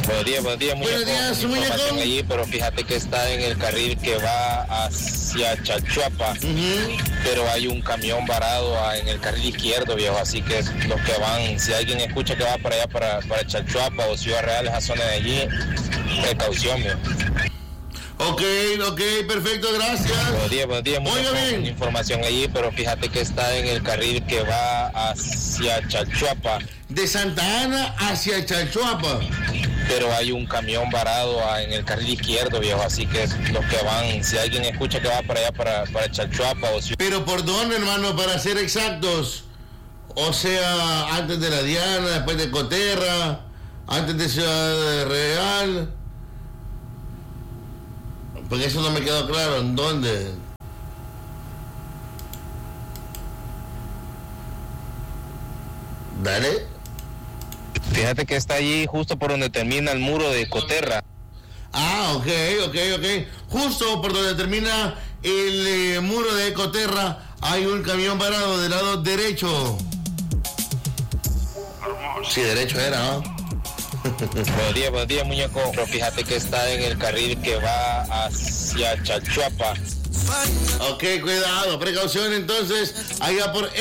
Buenos días, muñeco. Buenos días, Información muñeco. allí, pero fíjate que está en el carril que va hacia Chalchuapa, pero hay un camión varado en el carril izquierdo, viejo, así que los que van, si alguien escucha que va para allá, para Chalchuapa o Ciudad Real, esa zona de allí, precaución, viejo. Ok, perfecto, gracias. Buenos días, muñeco. Oiga bien. Información allí, pero fíjate que está en el carril que va hacia Chalchuapa, De Santa Ana hacia Chalchuapa. pero hay un camión varado en el carril izquierdo, viejo, así que los que van, si alguien escucha que va para allá, para Chalchuapa o Ciudad... Pero ¿por dónde, hermano, para ser exactos? O sea, antes de la Diana, después de Coterra, antes de Ciudad Real. Porque eso no me quedó claro, ¿en dónde? Dale. Fíjate que está allí justo por donde termina el muro de Coterra. Ah, ok. Justo por donde termina el muro de Ecoterra hay un camión parado del lado derecho. Sí, derecho era, ¿no? Buenos días, muñeco. Pero fíjate que está en el carril que va hacia Chalchuapa. Ok, cuidado, precaución entonces, allá por